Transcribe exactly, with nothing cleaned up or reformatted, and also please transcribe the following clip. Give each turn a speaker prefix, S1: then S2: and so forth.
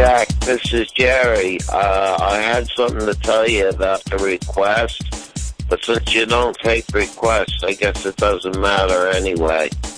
S1: Jack, this is Jerry. Uh, I had something to tell you about the request, but since you don't take requests, I guess it doesn't matter anyway.